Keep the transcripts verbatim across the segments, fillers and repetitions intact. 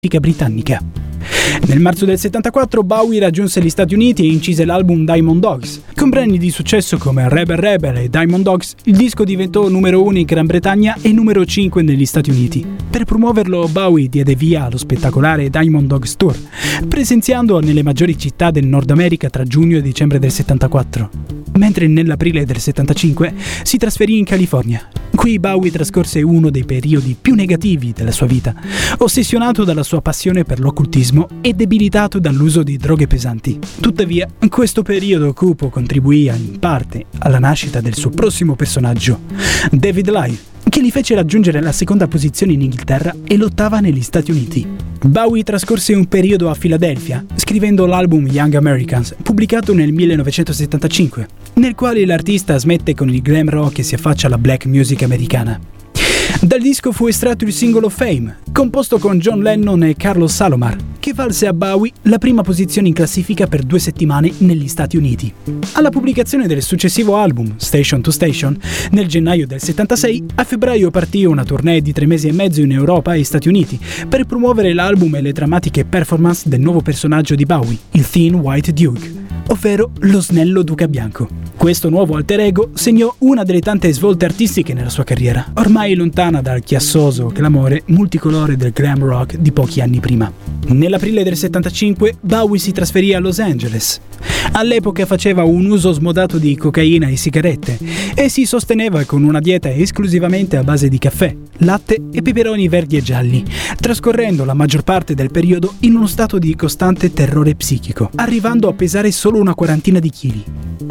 britannica. Nel marzo del settantaquattro Bowie raggiunse gli Stati Uniti e incise l'album Diamond Dogs. Con brani di successo come Rebel Rebel e Diamond Dogs, il disco diventò numero uno in Gran Bretagna e numero cinque negli Stati Uniti. Per promuoverlo, Bowie diede via allo spettacolare Diamond Dogs Tour, presenziando nelle maggiori città del Nord America tra giugno e dicembre del settantaquattro. Mentre nell'aprile del settantacinque si trasferì in California. Qui Bowie trascorse uno dei periodi più negativi della sua vita, ossessionato dalla sua passione per l'occultismo e debilitato dall'uso di droghe pesanti. Tuttavia, questo periodo cupo contribuì in parte alla nascita del suo prossimo personaggio, David Lyle, che gli fece raggiungere la seconda posizione in Inghilterra e l'ottava negli Stati Uniti. Bowie trascorse un periodo a Filadelfia, scrivendo l'album Young Americans, pubblicato nel millenovecentosettantacinque, nel quale l'artista smette con il glam rock e si affaccia alla black music americana. Dal disco fu estratto il singolo Fame, composto con John Lennon e Carlos Salomar, che valse a Bowie la prima posizione in classifica per due settimane negli Stati Uniti. Alla pubblicazione del successivo album, Station to Station, nel gennaio del settantasei, a febbraio partì una tournée di tre mesi e mezzo in Europa e Stati Uniti per promuovere l'album e le drammatiche performance del nuovo personaggio di Bowie, il Thin White Duke, ovvero lo snello duca bianco. Questo nuovo alter ego segnò una delle tante svolte artistiche nella sua carriera, ormai lontana dal chiassoso clamore multicolore del glam rock di pochi anni prima. Nell'aprile del settantacinque Bowie si trasferì a Los Angeles. All'epoca faceva un uso smodato di cocaina e sigarette e si sosteneva con una dieta esclusivamente a base di caffè, latte e peperoni verdi e gialli, trascorrendo la maggior parte del periodo in uno stato di costante terrore psichico, arrivando a pesare solo una quarantina di chili.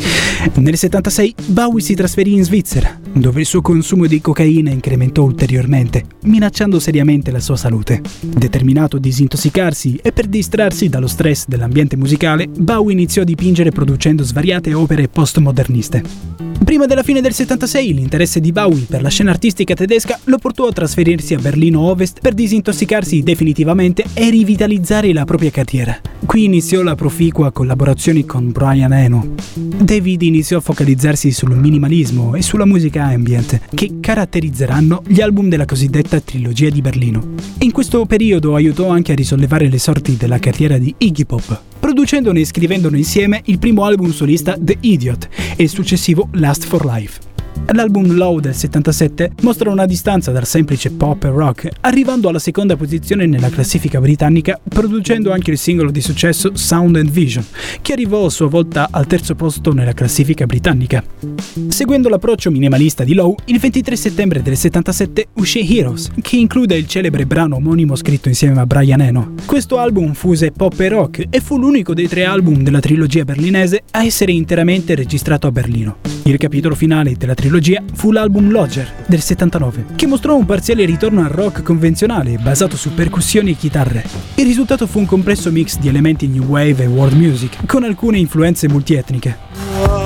Nel settantasei Bowie si trasferì in Svizzera, dove il suo consumo di cocaina incrementò ulteriormente, minacciando seriamente la sua salute. Determinato a disintossicarsi e per distrarsi dallo stress dell'ambiente musicale, Bowie iniziò a dipingere producendo svariate opere postmoderniste. Prima della fine del settantasei l'interesse di Bowie per la scena artistica tedesca lo portò a trasferirsi a Berlino Ovest per disintossicarsi definitivamente e rivitalizzare la propria carriera. Qui iniziò la proficua collaborazione con Brian Eno. David iniziò a focalizzarsi sul minimalismo e sulla musica ambient, che caratterizzeranno gli album della cosiddetta trilogia di Berlino. In questo periodo aiutò anche a risollevare le sorti della carriera di Iggy Pop, producendone e scrivendone insieme il primo album solista The Idiot e il successivo Last for Life. L'album Low del settantasette mostra una distanza dal semplice pop e rock, arrivando alla seconda posizione nella classifica britannica, producendo anche il singolo di successo Sound and Vision, che arrivò a sua volta al terzo posto nella classifica britannica. Seguendo l'approccio minimalista di Low, il ventitré settembre del settantasette uscì Heroes, che include il celebre brano omonimo scritto insieme a Brian Eno. Questo album fuse pop e rock e fu l'unico dei tre album della trilogia berlinese a essere interamente registrato a Berlino. Il capitolo finale della trilogia fu l'album Lodger del settantanove, che mostrò un parziale ritorno al rock convenzionale basato su percussioni e chitarre. Il risultato fu un complesso mix di elementi new wave e world music, con alcune influenze multietniche.